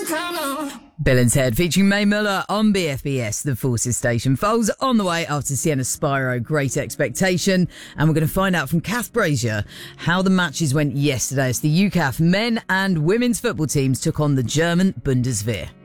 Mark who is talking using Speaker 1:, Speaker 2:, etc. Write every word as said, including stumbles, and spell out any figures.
Speaker 1: Bill and Ted featuring Mae Muller on B F B S, the Forces Station. Foles on the way after Sienna Spiro, Great Expectation. And we're going to find out from Kath Brazier how the matches went yesterday as the U C A F men and women's football teams took on the German Bundeswehr.